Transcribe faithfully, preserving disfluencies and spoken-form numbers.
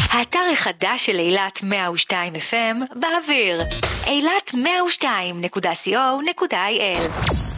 האתר החדש של אילת מאה ושתיים אף אם באוויר. אילת מאה ושתיים נקודה סי או נקודה איי אל